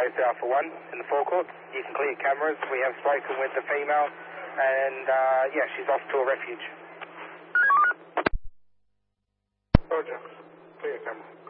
Charlie Alpha 1 in the forecourt. You can clear cameras. We have spoken with the female, and yeah, she's off to a refuge. Roger. Clear camera.